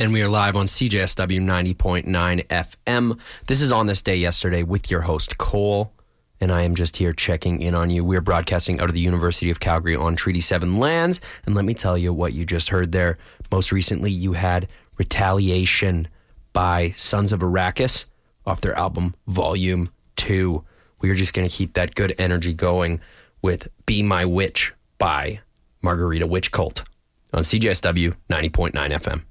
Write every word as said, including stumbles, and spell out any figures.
And we are live on C J S W ninety point nine F M. This is On This Day Yesterday with your host, Cole. And I am just here checking in on you. We're broadcasting out of the University of Calgary on Treaty seven lands. And let me tell you what you just heard there. Most recently, you had Retaliation by Sons of Arrakis off their album Volume two. We are just going to keep that good energy going with Be My Witch by Margarita Witch Cult on C J S W ninety point nine F M.